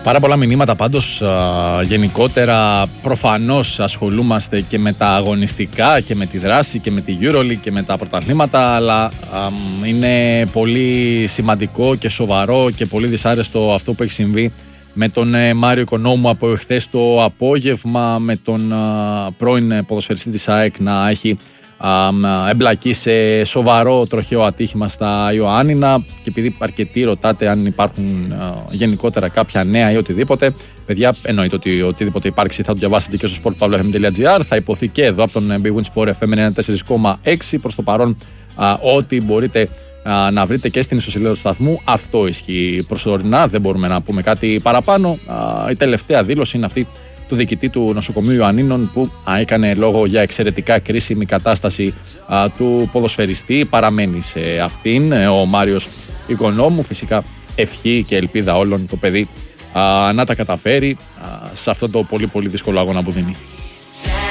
Πάρα πολλά μηνύματα πάντως. Γενικότερα προφανώς ασχολούμαστε και με τα αγωνιστικά και με τη δράση και με τη EuroLeague και με τα πρωταθλήματα, αλλά είναι πολύ σημαντικό και σοβαρό και πολύ δυσάρεστο αυτό που έχει συμβεί με τον Μάριο Οικονόμου από εχθές το απόγευμα, με τον πρώην ποδοσφαιριστή της ΑΕΚ να έχει εμπλακεί σε σοβαρό τροχαίο ατύχημα στα Ιωάννινα. Και επειδή αρκετοί ρωτάτε αν υπάρχουν γενικότερα κάποια νέα ή οτιδήποτε, παιδιά, εννοείται ότι οτιδήποτε υπάρξει θα το διαβάσετε και στο sportpavlafm.gr. Θα υποθεί και εδώ από τον Big Win Sport FM 94,6. Προς το παρόν, ό,τι μπορείτε να βρείτε και στην ιστοσελίδα του σταθμού, αυτό ισχύει προσωρινά. Δεν μπορούμε να πούμε κάτι παραπάνω. Η τελευταία δήλωση είναι αυτή του διοικητή του νοσοκομείου Ιωαννίνων, που έκανε λόγο για εξαιρετικά κρίσιμη κατάσταση του ποδοσφαιριστή. Παραμένει σε αυτήν ο Μάριος Οικονόμου. Φυσικά ευχή και ελπίδα όλων το παιδί να τα καταφέρει σε αυτό το πολύ πολύ δύσκολο αγώνα που δίνει.